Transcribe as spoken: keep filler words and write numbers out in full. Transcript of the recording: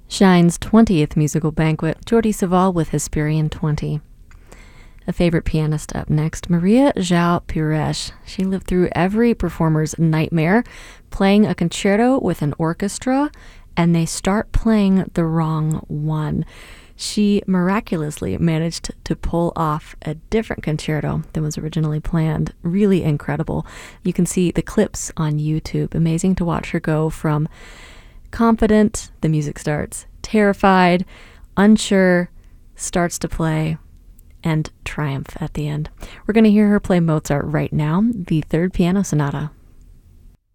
Shine's twentieth musical banquet, Jordi Savall with Hesperian twenty. A favorite pianist up next, Maria João Pires. She lived through every performer's nightmare, playing a concerto with an orchestra, and they start playing the wrong one. She miraculously managed to pull off a different concerto than was originally planned. Really incredible. You can see the clips on YouTube. Amazing to watch her go from confident, the music starts, terrified, unsure, starts to play, and triumph at the end. We're going to hear her play Mozart right now, the Third Piano Sonata.